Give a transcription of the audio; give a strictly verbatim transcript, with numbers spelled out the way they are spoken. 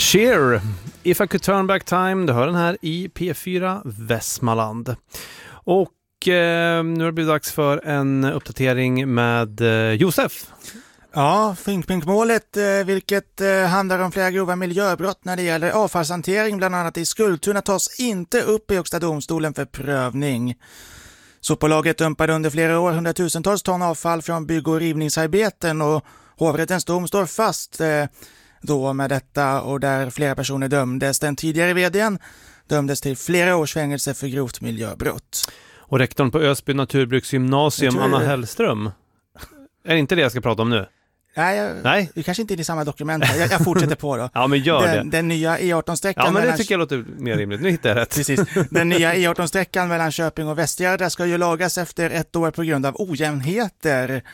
Cher, If I Could Turn Back Time, du hör den här i P fyra Västmanland. Och eh, nu har det blivit dags för en uppdatering med eh, Josef. Ja, Finkpink-målet, eh, vilket eh, handlar om flera grova miljöbrott när det gäller avfallshantering, bland annat i Skultuna, tas inte upp i Högsta domstolen för prövning. Sopbolaget dumpade under flera år hundratusentals ton avfall från bygg- och rivningsarbeten, och hovrättens dom står fast eh, då med detta, och där flera personer dömdes. Den tidigare vdn dömdes till flera års fängelse för grovt miljöbrott. Och rektorn på Ösby naturbruksgymnasium, tror... Anna Hellström. Är det inte det jag ska prata om nu? Nej, jag, Nej. Vi kanske inte är i samma dokument. Jag, jag fortsätter på då. Ja, men gör den, det. Den nya E arton-sträckan... Ja, men det mellan... tycker jag låter mer rimligt. Nu hittar jag rätt. Precis. Den nya E arton-sträckan mellan Köping och Västergärda ska ju lagas efter ett år på grund av ojämnheter.